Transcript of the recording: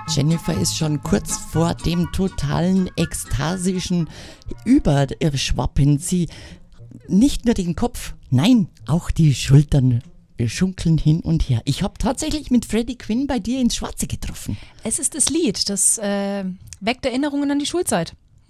Jennifer ist schon kurz vor dem totalen ekstasischen Überschwappen. Sie nicht nur den Kopf, nein, auch die Schultern schunkeln hin und her. Ich habe tatsächlich mit Freddie Quinn bei dir ins Schwarze getroffen. Es ist das Lied, das weckt Erinnerungen an die Schulzeit.